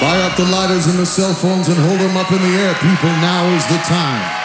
Fire up the lighters and the cell phones and hold them up in the air, people. Now is the time.